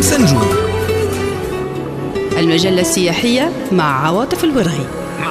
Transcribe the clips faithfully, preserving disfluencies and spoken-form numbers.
سنجوم. المجلة السياحية مع عواطف الورغي.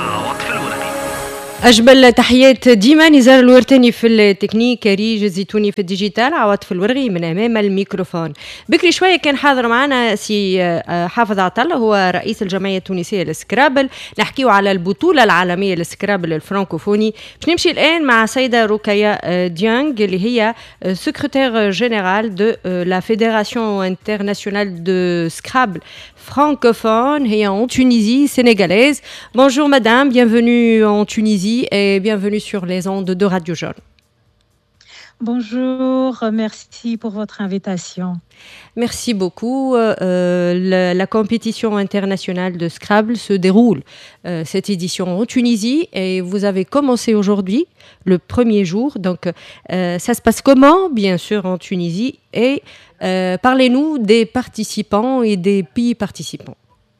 أجمل تحيات ديما نزار الورتاني في التكنيك، ريج الزيتوني في الديجيتال، عواطف الورغي من أمام الميكروفون. بكري شوية كان حاضر معنا سي حافظ عطلة، هو رئيس الجمعية التونسية للسكرابل. نحكيو على البطولة العالمية للسكرابل الفرنكوفوني. باش نمشي الآن مع سيدة روكايا ديانغ اللي هي سكرتير جينيرال دو لا فيدراسيون انترناسيونال دو سكرابل francophone et en Tunisie sénégalaise. Bonjour madame, bienvenue en Tunisie et bienvenue sur les ondes de Radio Jaune. Bonjour, merci pour votre invitation. Merci beaucoup. Euh, la, la compétition internationale de Scrabble se déroule euh, cette édition en Tunisie et vous avez commencé aujourd'hui, le premier jour. Donc, euh, ça se passe comment, bien sûr, en Tunisie et euh, parlez-nous des participants et des pays participants.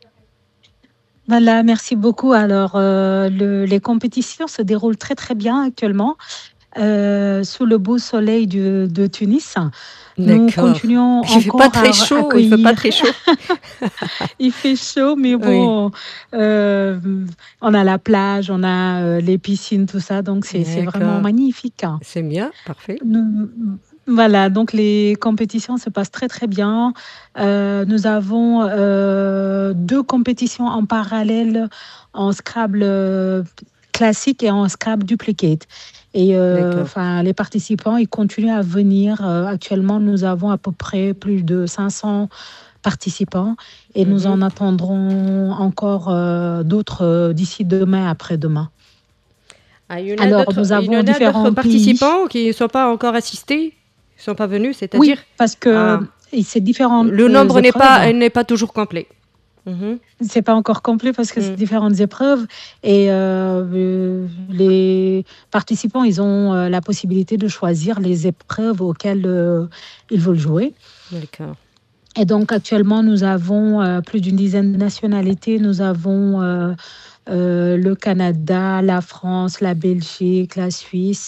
Voilà, merci beaucoup. Alors, euh, le, les compétitions se déroulent très très bien actuellement. Euh, sous le beau soleil de, de Tunis. Nous continuons il encore fait pas très chaud, accueillir... il fait pas très chaud. Il fait chaud, mais bon, oui. euh, on a la plage, on a euh, les piscines, tout ça, donc c'est, c'est vraiment magnifique. C'est bien, parfait. Nous, voilà, donc les compétitions se passent très très bien. Euh, nous avons euh, deux compétitions en parallèle en Scrabble classique et en Scrabble duplicate. Et euh, enfin, les participants, ils continuent à venir. Euh, actuellement, nous avons à peu près plus de cinq cents participants et mm-hmm. nous en attendrons encore euh, d'autres euh, d'ici demain, après-demain. Ah, il y en a Alors, d'autres, nous avons il y en a différents d'autres participants qui ne sont pas encore assistés, qui ne sont pas venus, c'est-à-dire Oui, parce que ah. c'est différent. Le nombre n'est pas, n'est pas toujours complet. Mmh. C'est pas encore complet parce que mmh. c'est différentes épreuves et euh, les participants ils ont euh, la possibilité de choisir les épreuves auxquelles euh, ils veulent jouer. D'accord. Et donc actuellement nous avons euh, plus d'une dizaine de nationalités. Nous avons euh, euh, le Canada, la France, la Belgique, la Suisse.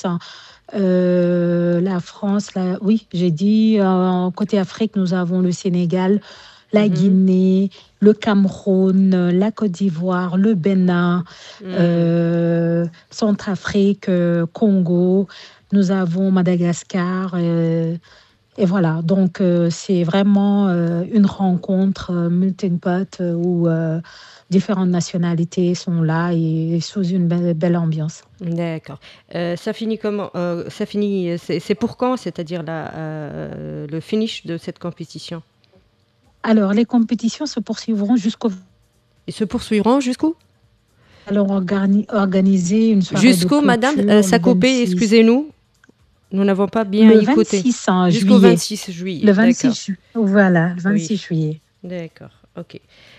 Euh, la France, la... oui j'ai dit euh, côté Afrique nous avons le Sénégal, la Guinée, mmh. le Cameroun, la Côte d'Ivoire, le Bénin, mmh. euh, Centrafrique, euh, Congo. Nous avons Madagascar. Euh, et voilà, donc euh, c'est vraiment euh, une rencontre euh, melting pot euh, où euh, différentes nationalités sont là et sous une belle, belle ambiance. D'accord. Euh, ça finit comment euh, Ça finit. C'est, c'est pour quand, c'est-à-dire la, euh, le finish de cette compétition? Alors, les compétitions se poursuivront jusqu'au... Ils se poursuivront jusqu'où? Alors, organi- organiser une soirée jusqu'au, de madame, euh, ça coupé, excusez-nous. Nous n'avons pas bien le écouté. vingt-six hein, jusqu'au juillet. vingt-six juillet. Le vingt-six ju- Voilà, le vingt-six oui. juillet. D'accord, ok.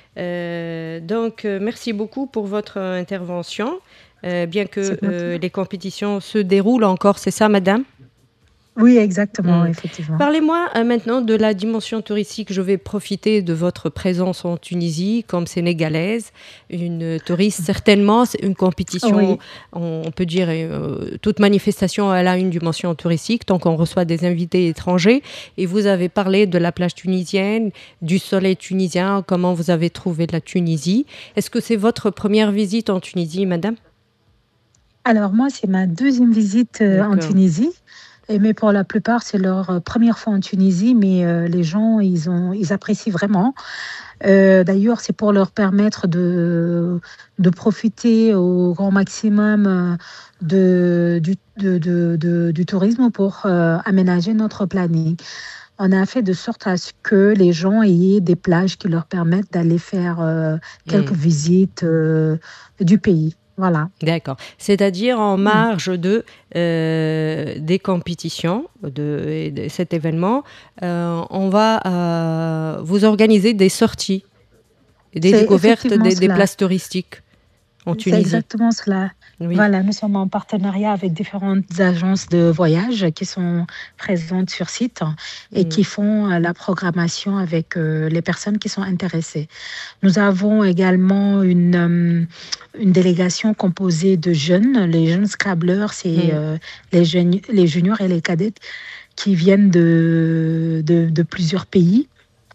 Euh, donc, euh, merci beaucoup pour votre intervention. Euh, bien que euh, les compétitions se déroulent encore, c'est ça, madame? Oui, exactement, mmh. effectivement. Parlez-moi euh, maintenant de la dimension touristique. Je vais profiter de votre présence en Tunisie comme sénégalaise, une touriste certainement. C'est une compétition, oui. on, on peut dire, euh, toute manifestation elle a une dimension touristique, tant qu'on reçoit des invités étrangers. Et vous avez parlé de la plage tunisienne, du soleil tunisien, comment vous avez trouvé la Tunisie. Est-ce que c'est votre première visite en Tunisie, madame? Alors moi, c'est ma deuxième visite euh, en Tunisie. Et mais pour la plupart, c'est leur première fois en Tunisie, mais euh, les gens, ils, ont, ils apprécient vraiment. Euh, d'ailleurs, c'est pour leur permettre de, de profiter au grand maximum de, du, de, de, de, du tourisme pour euh, aménager notre planning. On a fait de sorte à ce que les gens aient des plages qui leur permettent d'aller faire euh, quelques mmh. visites euh, du pays. Voilà. D'accord. C'est-à-dire en marge de, euh, des compétitions, de, de cet événement, euh, on va euh, vous organiser des sorties, des C'est découvertes des, des places touristiques en Tunisie. C'est exactement cela. Oui. Voilà, nous sommes en partenariat avec différentes agences de voyage qui sont présentes sur site et mmh. qui font la programmation avec euh, les personnes qui sont intéressées. Nous avons également une, euh, une délégation composée de jeunes. Les jeunes Scrabblers, c'est mmh. euh, les, jeunes, les juniors et les cadets qui viennent de, de, de plusieurs pays.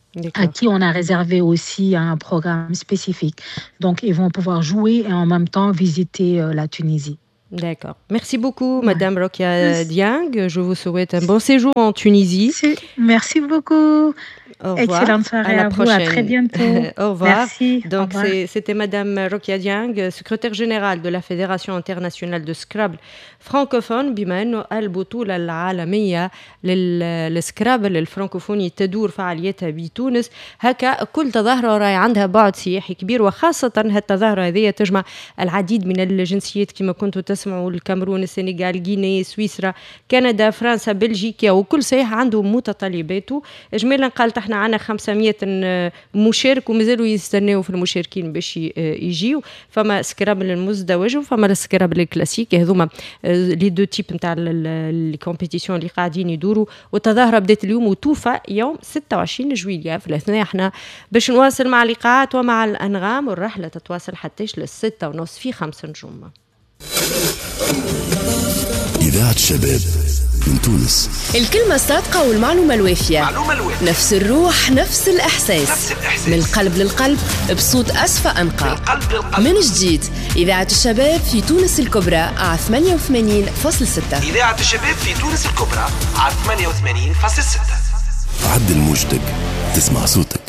à qui on a réservé aussi un programme spécifique. Donc, ils vont pouvoir jouer et en même temps visiter euh, la Tunisie. D'accord. Merci beaucoup, Ouais. Madame Rokia Merci. Dieng. Je vous souhaite un bon séjour en Tunisie. Merci beaucoup. Au revoir. Excellente soirée à, à, la vous. prochaine. À très bientôt. Au revoir. Merci. Donc, Au revoir. c'est, c'était Madame Rokia Dieng, secrétaire générale de la Fédération internationale de Scrabble francophone. بما أنه البطولة العالمية للسكرابل الفرنكوفوني تدور فعاليتها بتونس، هكا كل تظاهرة راي عندها بعد سياحي كبير، وخاصة هالتظاهرة هذه تجمع العديد من الجنسيات كما كنتوا تسمعوا: الكاميرون، السنغال، غينيا، سويسرا، كندا، فرنسا، بلجيكا، وكل سائح عنده متطلباته. إجمالا قالت احنا عنا خمسمية مشارك ومازالوا يستناوا في المشاركين باش يجيوا. فما سكرابل المزدوج وفما السكرابل الكلاسيك، هذوما لي دو تيب نتاع لي كومبيتيسيون اللي قاعدين يدوروا. والتظاهره بدات اليوم وتوفى يوم ستة وعشرين جويلية في الاثناء. احنا باش نواصل مع اللقاءات ومع الانغام، والرحله تتواصل حتىش للستة ونص في خمس نجوم. إذاعة الشباب من تونس. الكلمة الصادقة والمعلومة الوافية، معلومة الوافية. نفس الروح نفس الإحساس. نفس الإحساس، من القلب للقلب بصوت أصفى أنقى. القلب للقلب. من جديد إذاعة الشباب في تونس الكبرى على ثمانية وثمانين فاصلة ستة. إذاعة الشباب في تونس الكبرى على ثمانية وثمانين فاصلة ستة. عدل موجتك تسمع صوتك.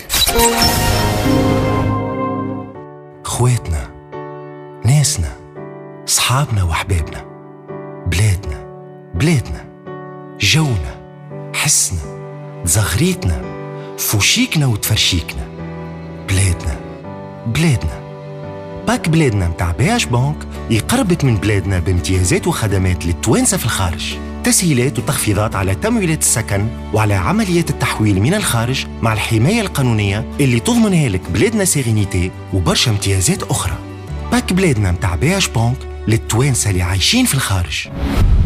خواتنا، ناسنا، صحابنا وحبابنا، بلادنا بلادنا، جونا، حسنا، زغريتنا، فوشيكنا وتفرشيكنا، بلادنا بلادنا. باك بلادنا متاع بياش بانك يقربك من بلادنا بامتيازات وخدمات للتوانسة في الخارج، تسهيلات وتخفيضات على تمويلات السكن وعلى عمليات التحويل من الخارج مع الحماية القانونية اللي تضمنها لك بلادنا سيغينيتي، وبرشا امتيازات أخرى. باك بلادنا متاع بياش بانك للتوانسة اللي عايشين في الخارج.